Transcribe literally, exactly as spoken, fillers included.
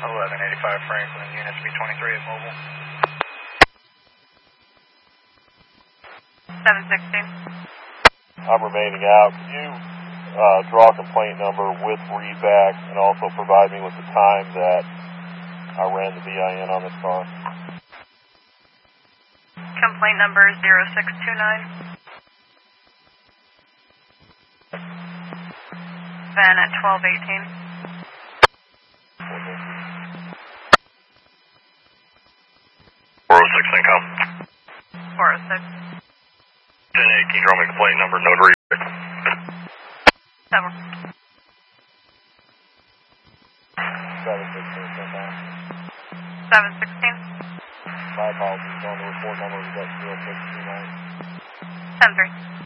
eleven eighty-five Franklin, units B twenty-three at mobile. seven sixteen. I'm remaining out. Can you uh, draw a complaint number with readback and also provide me with the time that I ran the V I N on this car? Complaint number zero six two nine. Van at twelve eighteen. four oh six income. four oh six. ten eighteen, draw me complaint number, no readback. seven. seven sixteen, seven sixteen. My apologies. On the report number, is that zero six two nine? ten three.